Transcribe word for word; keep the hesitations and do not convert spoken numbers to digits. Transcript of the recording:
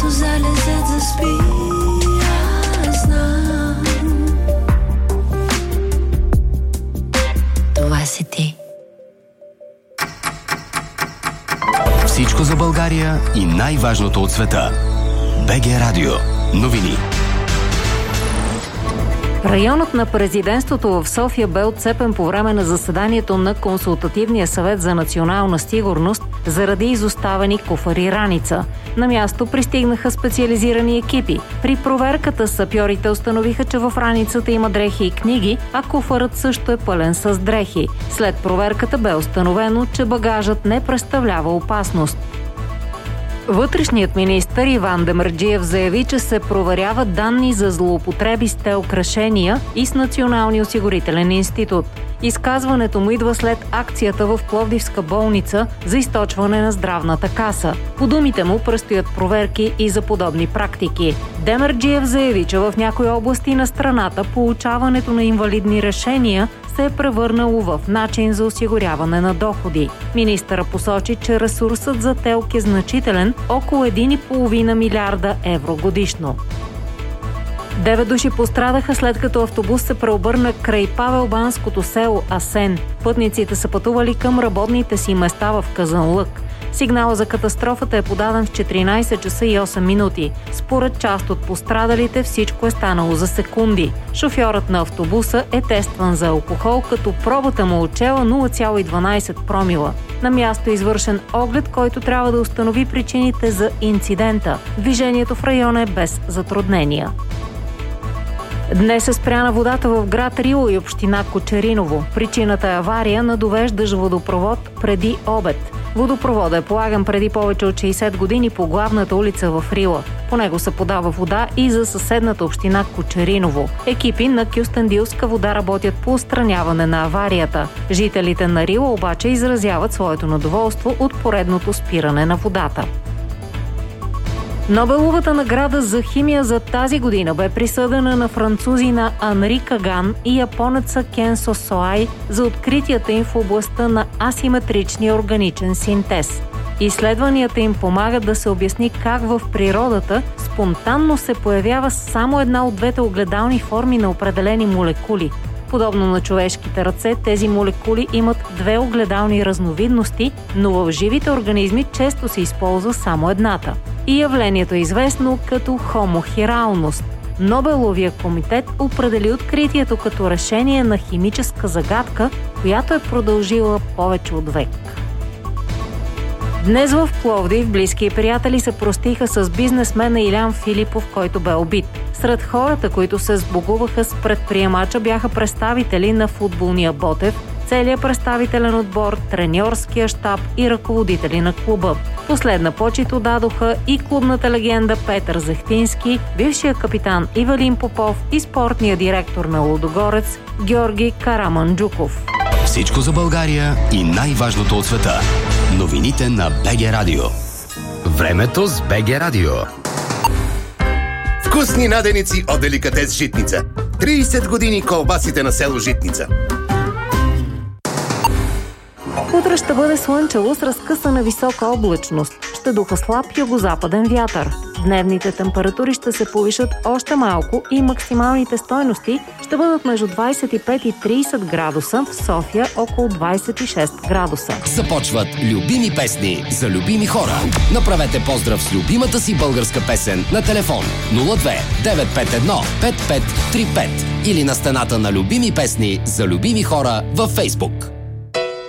залезет заспи. Аз знам, това си ти. Всичко за България и най-важното от света. БГ Радио. Новини. Районът на президентството в София бе отцепен по време на заседанието на Консултативния съвет за национална сигурност заради изоставени куфари раница. На място пристигнаха специализирани екипи. При проверката сапьорите установиха, че в раницата има дрехи и книги, а куфарът също е пълен с дрехи. След проверката бе установено, че багажът не представлява опасност. Вътрешният министър Иван Демерджиев заяви, че се проверяват данни за злоупотреби с телкръшения и с Националния осигурителен институт. Изказването му идва след акцията в Пловдивска болница за източване на здравната каса. По думите му предстоят проверки и за подобни практики. Демерджиев заяви, че в някои области на страната получаването на инвалидни решения се е превърнало в начин за осигуряване на доходи. Министъра посочи, че ресурсът за ТЕЛК е значителен, около един и половина милиарда евро годишно. Девет души пострадаха след като автобус се преобърна край павелбанското село Асен. Пътниците са пътували към работните си места в Казанлък. Сигналът за катастрофата е подаден в четиринайсет часа и осем минути. Според част от пострадалите всичко е станало за секунди. Шофьорът на автобуса е тестван за алкохол, като пробата му отчела нула цяло и дванайсет промила. На място е извършен оглед, който трябва да установи причините за инцидента. Движението в района е без затруднения. Днес е спряна водата в град Рило и община Кочериново. Причината е авария на довеждащ водопровод преди обед. Водопроводът е полаган преди повече от шейсет години по главната улица в Рила. По него се подава вода и за съседната община Кочериново. Екипи на Кюстендилска вода работят по отстраняване на аварията. Жителите на Рила обаче изразяват своето недоволство от поредното спиране на водата. Нобеловата награда за химия за тази година бе присъдена на французина Анри Каган и японеца Кенсо Соай за откритията им в областта на асиметричния органичен синтез. Изследванията им помагат да се обясни как в природата спонтанно се появява само една от двете огледални форми на определени молекули. Подобно на човешките ръце, тези молекули имат две огледални разновидности, но в живите организми често се използва само едната. И явлението е известно като хомохиралност. Нобеловия комитет определи откритието като решение на химическа загадка, която е продължила повече от век. Днес в Пловдив близки и приятели се простиха с бизнесмена Илян Филипов, който бе убит. Сред хората, които се сбогуваха с предприемача, бяха представители на футболния Ботев, целият представителен отбор, треньорския щаб и ръководители на клуба. Последна почит отдадоха и клубната легенда Петър Зехтински, бившия капитан Ивелин Попов и спортния директор на Лудогорец Георги Караманджуков. Всичко за България и най-важното от света. Новините на БГ Радио. Времето с БГ Радио. Вкусни наденици от Деликатес Житница. трийсет години колбасите на село Житница. Утре ще бъде слънчево с разкъсана висока облачност. Ще духа слаб югозападен вятър. Дневните температури ще се повишат още малко и максималните стойности ще бъдат между двайсет и пет и трийсет градуса, в София около двайсет и шест градуса. Започват любими песни за любими хора. Направете поздрав с любимата си българска песен на телефон нула две девет пет едно пет пет три пет или на стената на любими песни за любими хора във Фейсбук.